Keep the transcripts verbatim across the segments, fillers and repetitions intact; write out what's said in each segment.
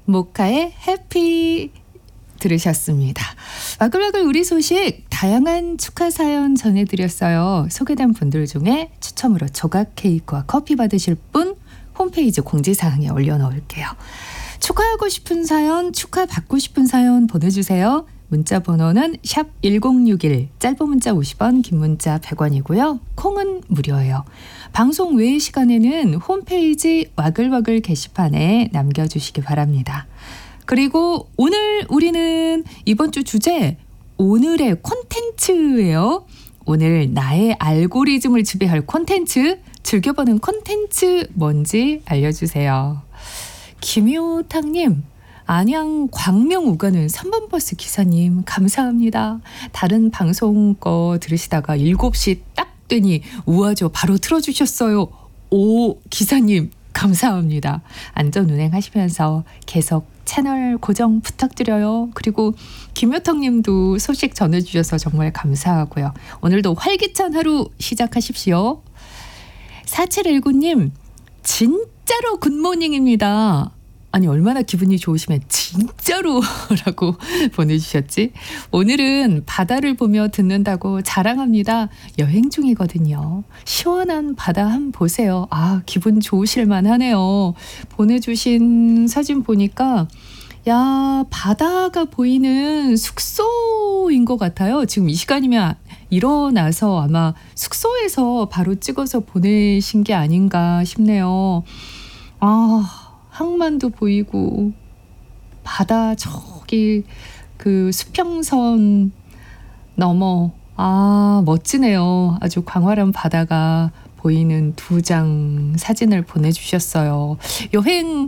모카의 해피 들으셨습니다. 와글와글 우리 소식 다양한 축하 사연 전해드렸어요. 소개된 분들 중에 추첨으로 조각 케이크와 커피 받으실 분 홈페이지 공지사항에 올려놓을게요. 축하하고 싶은 사연, 축하받고 싶은 사연 보내주세요. 문자 번호는 샵 일공육일, 짧은 문자 오십 원, 긴 문자 백 원이고요. 콩은 무료예요. 방송 외의 시간에는 홈페이지 와글와글 게시판에 남겨주시기 바랍니다. 그리고 오늘 우리는 이번 주 주제 오늘의 콘텐츠예요. 오늘 나의 알고리즘을 지배할 콘텐츠, 즐겨보는 콘텐츠 뭔지 알려주세요. 김효탁님, 안양 광명 오가는 삼 번 버스 기사님 감사합니다. 다른 방송 거 들으시다가 일곱 시 딱 되니 우아죠 바로 틀어주셨어요. 오, 기사님 감사합니다. 안전 운행하시면서 계속 채널 고정 부탁드려요. 그리고 김효탁 님도 소식 전해주셔서 정말 감사하고요. 오늘도 활기찬 하루 시작하십시오. 사칠일구 님, 진짜로 굿모닝입니다. 아니 얼마나 기분이 좋으시면 진짜로 라고 보내주셨지. 오늘은 바다를 보며 듣는다고 자랑합니다. 여행 중이거든요. 시원한 바다 한번 보세요. 아, 기분 좋으실만 하네요. 보내주신 사진 보니까 야, 바다가 보이는 숙소인 것 같아요. 지금 이 시간이면 일어나서 아마 숙소에서 바로 찍어서 보내신 게 아닌가 싶네요. 아, 항만도 보이고 바다 저기 그 수평선 넘어 아 멋지네요. 아주 광활한 바다가 보이는 두 장 사진을 보내주셨어요. 여행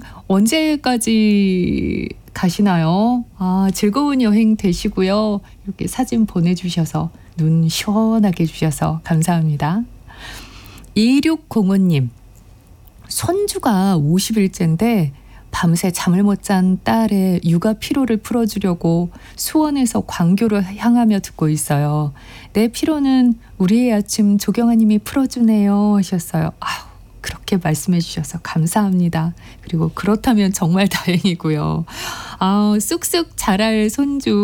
언제까지 가시나요? 아, 즐거운 여행 되시고요. 이렇게 사진 보내주셔서 눈 시원하게 해주셔서 감사합니다. 이육공오 님, 손주가 오십 일째인데 밤새 잠을 못 잔 딸의 육아 피로를 풀어주려고 수원에서 광교로 향하며 듣고 있어요. 내 피로는 우리의 아침 조경아님이 풀어주네요 하셨어요. 아우, 그렇게 말씀해 주셔서 감사합니다. 그리고 그렇다면 정말 다행이고요. 아, 쑥쑥 자랄 손주